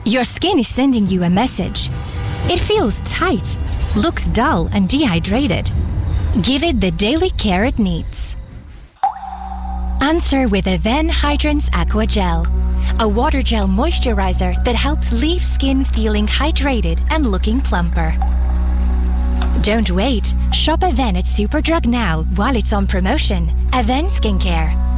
Your skin is sending you a message. It feels tight, looks dull and dehydrated. Give it the daily care it needs. Answer with Avène Hydrance Aqua Gel, a water gel moisturizer that helps leave skin feeling hydrated and looking plumper. Don't wait. Shop Avène at Superdrug now while it's on promotion. Avène Skincare.